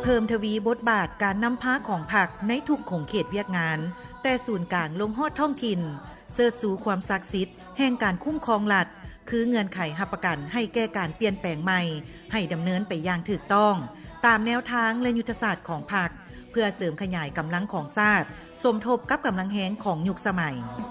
เพิ่มทวีบทบาทการนำพาของพรรคในทุกของเขตเวียกงานแต่ศูนย์กลางลงฮอดท้องถิ่นเสิร์ชสู่ความศักดิ์สิทธิ์แห่งการคุ้มครองรัฐคือเงื่อนไขรับประกันให้แก้การเปลี่ยนแปลงใหม่ให้ดำเนินไปอย่างถูกต้องตามแนวทางและยุทธศาสตร์ของพรรคเพื่อเสริมขยายกำลังของชาติสมทบกับกำลังแรงของยุคสมัย